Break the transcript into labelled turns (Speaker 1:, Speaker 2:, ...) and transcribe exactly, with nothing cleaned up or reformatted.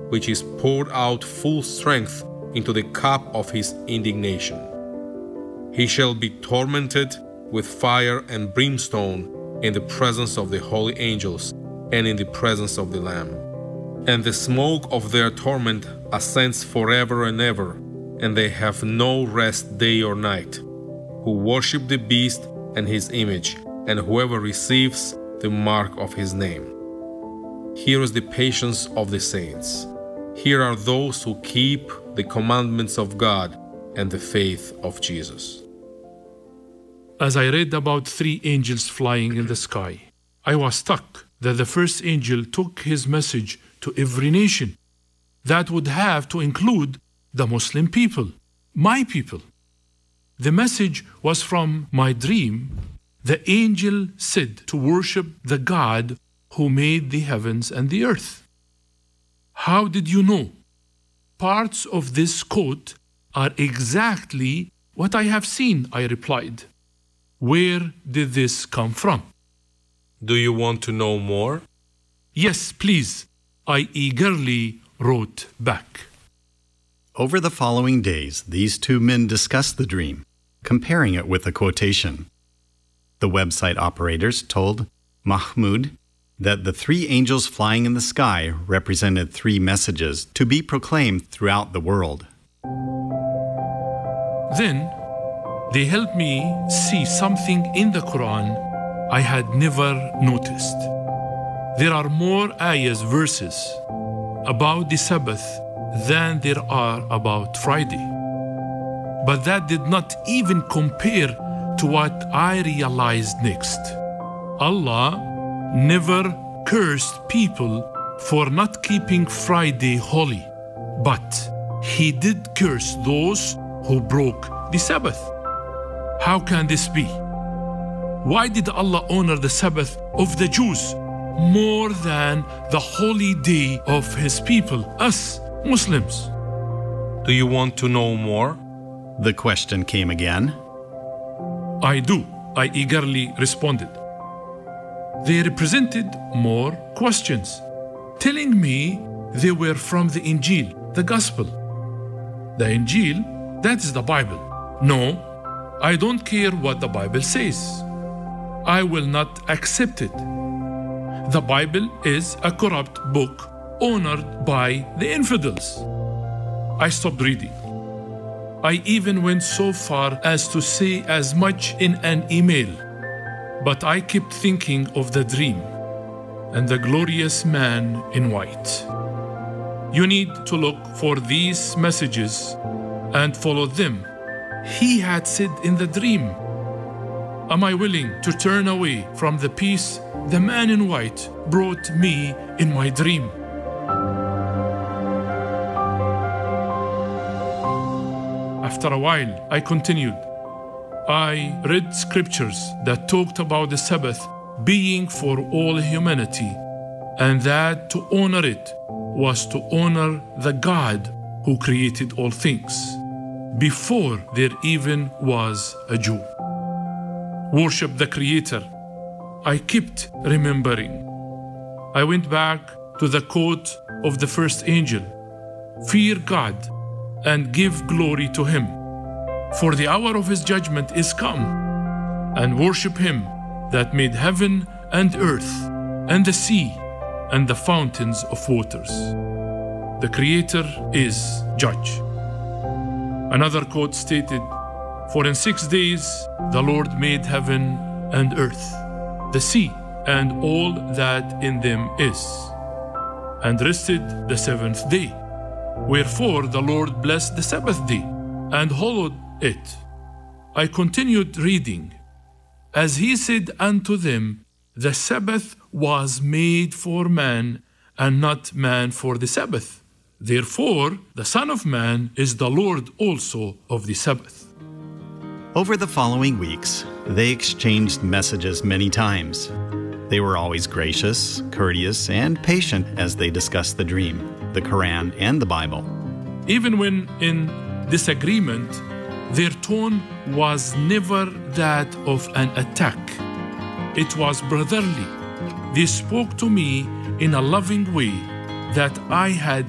Speaker 1: which is poured out full strength into the cup of his indignation. He shall be tormented with fire and brimstone in the presence of the holy angels and in the presence of the Lamb. And the smoke of their torment ascends forever and ever, and they have no rest day or night, who worship the beast and his image, and whoever receives the mark of his name. Here is the patience of the saints. Here are those who keep the commandments of God and the faith of Jesus.
Speaker 2: As I read about three angels flying in the sky, I was struck that the first angel took his message to every nation. That would have to include the Muslim people, my people. The message was from my dream. The angel said to worship the God who made the heavens and the earth. How did you know? Parts of this quote are exactly what I have seen, I replied. Where did this come from?
Speaker 1: Do you want to know more?
Speaker 2: Yes, please, I eagerly wrote back.
Speaker 3: Over the following days, these two men discussed the dream, comparing it with the quotation. The website operators told Mahmoud that the three angels flying in the sky represented three messages to be proclaimed throughout the world.
Speaker 2: Then, they helped me see something in the Quran I had never noticed. There are more ayahs, verses, about the Sabbath than there are about Friday. But that did not even compare to what I realized next. Allah never cursed people for not keeping Friday holy, but He did curse those who broke the Sabbath. How can this be? Why did Allah honor the Sabbath of the Jews more than the holy day of His people, us Muslims?
Speaker 1: Do you want to know more?
Speaker 3: The question came again.
Speaker 2: I do, I eagerly responded. They represented more questions, telling me they were from the Injil, the Gospel. The Injil, that is the Bible. No, I don't care what the Bible says. I will not accept it. The Bible is a corrupt book honored by the infidels. I stopped reading. I even went so far as to say as much in an email. But I kept thinking of the dream and the glorious man in white. You need to look for these messages and follow them. He had said in the dream, am I willing to turn away from the peace the man in white brought me in my dream? After a while, I continued. I read scriptures that talked about the Sabbath being for all humanity, and that to honor it was to honor the God who created all things, before there even was a Jew. Worship the Creator. I kept remembering. I went back to the quote of the first angel. Fear God and give glory to Him, for the hour of His judgment is come, and worship Him that made heaven and earth and the sea and the fountains of waters. The Creator is judge. Another quote stated, for in six days the Lord made heaven and earth, the sea and all that in them is, and rested the seventh day. Wherefore the Lord blessed the Sabbath day and hallowed it. I continued reading. As He said unto them, the Sabbath was made for man, and not man for the Sabbath. Therefore, the Son of Man is the Lord also of the Sabbath.
Speaker 3: Over the following weeks, they exchanged messages many times. They were always gracious, courteous, and patient as they discussed the dream, the Quran, and the Bible.
Speaker 2: Even when in disagreement, their tone was never that of an attack. It was brotherly. They spoke to me in a loving way that I had